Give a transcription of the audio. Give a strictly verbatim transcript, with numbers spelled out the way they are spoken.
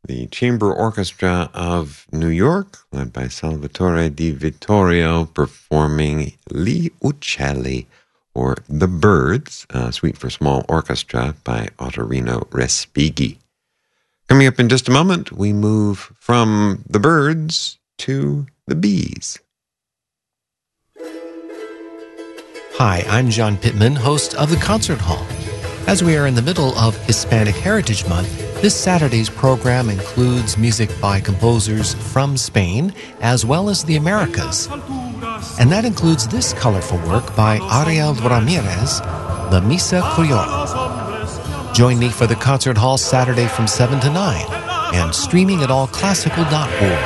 the Chamber Orchestra of New York, led by Salvatore Di Vittorio, performing Gli Uccelli, or The Birds, a suite for small orchestra by Ottorino Respighi. Coming up in just a moment, we move from the birds to the bees. Hi, I'm John Pittman, host of The Concert Hall. As we are in the middle of Hispanic Heritage Month, this Saturday's program includes music by composers from Spain as well as the Americas. And that includes this colorful work by Ariel Ramirez, La Misa Criolla. Join me for The Concert Hall Saturday from seven to nine and streaming at all classical dot org.